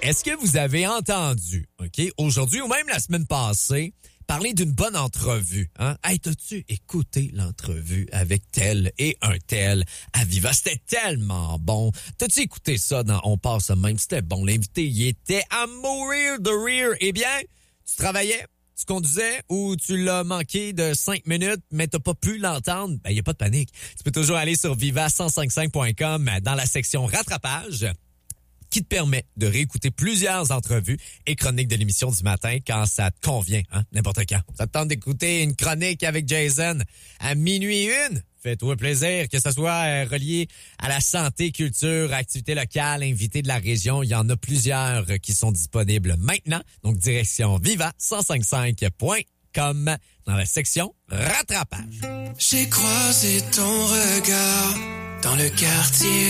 Est-ce que vous avez entendu, OK, aujourd'hui ou même la semaine passée, parler d'une bonne entrevue? Hein? Hey, t'as-tu écouté l'entrevue avec tel et un tel à Viva? C'était tellement bon. T'as-tu écouté ça dans On passe même? C'était bon. L'invité, il était à mourir de rire. Eh bien, tu travaillais, tu conduisais ou tu l'as manqué de 5 minutes, mais t'as pas pu l'entendre? Ben, y a pas de panique. Tu peux toujours aller sur viva1055.com dans la section rattrapage, qui te permet de réécouter plusieurs entrevues et chroniques de l'émission du matin quand ça te convient, hein, n'importe quand. Ça te tente d'écouter une chronique avec Jason à minuit 1? Fais-toi plaisir, que ce soit relié à la santé, culture, activités locales, invités de la région. Il y en a plusieurs qui sont disponibles maintenant. Donc, direction viva1055.com dans la section rattrapage. J'ai croisé ton regard dans le quartier